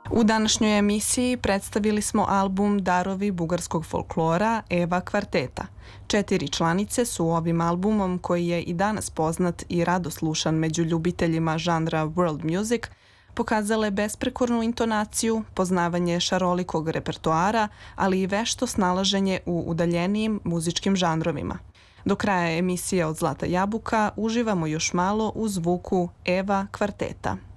U današnjoj emisiji predstavili smo album Darovi bugarskog folklora Eva kvarteta. 4 članice su ovim albumom, koji je i danas poznat i rado slušan među ljubiteljima žanra world music, pokazale besprekornu intonaciju, poznavanje šarolikog repertoara, ali i vešto snalaženje u udaljenijim muzičkim žanrovima. Do kraja emisije od Zlata jabuka uživamo još malo u zvuku Eva kvarteta.